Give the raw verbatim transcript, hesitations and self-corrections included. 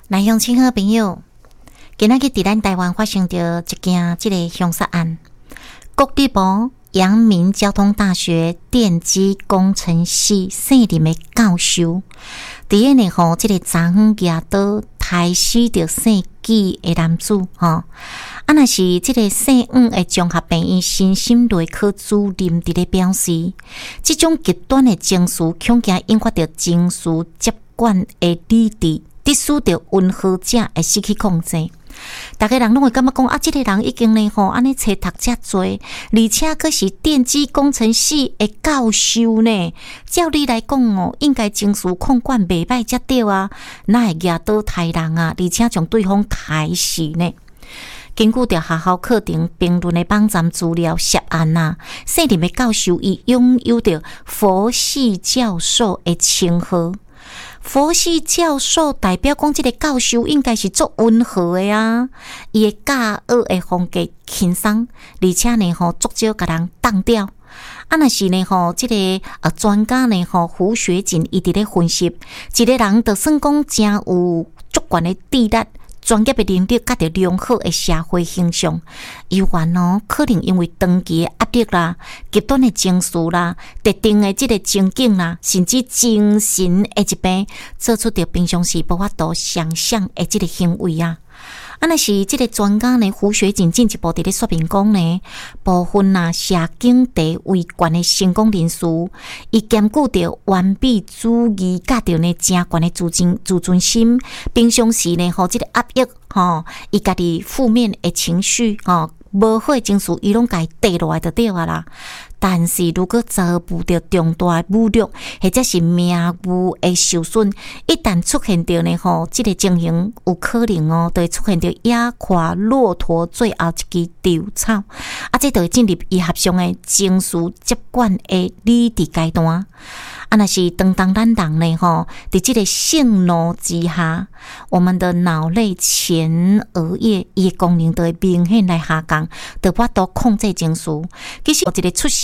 内乡亲好朋友，今仔日伫咱台湾发生着一件即个凶杀案。国立部阳明交通大学电机工程系姓林的教授，伫个呢吼，即个昨昏夜倒杀死着姓纪的男子吼。啊，若是即个姓黄的综合病院身心内科主任伫咧表示，即种极端的情绪恐惊引发着情绪接管的理智。得使着温和者会失去控制，大家人拢会感觉讲啊，这个人已经呢吼，安尼册读遮多，而且佫是电机工程系的教授呢。照理来讲哦，应该情绪控管袂歹才对啊，哪会举刀杀人啊？而且将对方杀死呢？根据着学校课程评论的网站资料，涉案啊，姓林的教授伊拥有着佛系教授的称号。佛系教授代表讲，这个教授应该是足温和的啊，伊的教学的风格轻松，而且呢吼，足少甲人当掉。啊，若是呢吼，这个呃专家呢吼，胡学锦伊伫咧分析，一个人就算讲真有足悬的智力。专业的能力，甲着良好的社会形象，有关哦，可能因为长期的压力啦、极端的情绪啦、特定的这个情境啦，甚至精神的疾病，做出着平常时无法度想象的这个行为啊。啊，若是这个专家呢，胡学锦进一步伫咧说明讲呢，部分啊社经地位悬的成功人士，伊兼顾着完美主义，甲着呢正悬的自尊自尊心，平常时呢吼，这个压抑吼，伊家己负面的情绪吼，无好的情绪，伊拢家带落来就对啊啦。但是如果遭遇到重大侮辱，或者是名誉的受损，一旦出现到呢吼，这个情形有可能哦，就会出现到压垮骆驼最后一支稻草，啊，这就会进入医学上的情绪接管的理智阶段。啊，若是当当咱人呢吼，伫这个盛怒之下，我们的脑内前额叶伊的功能都会明显来下降，就无法度控制情绪。其实有一个出